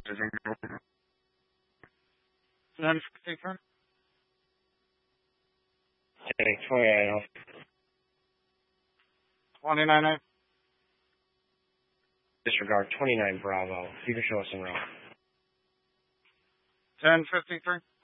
1053. Take 28. 29. Disregard 29 Bravo. You can show us en route. 1053.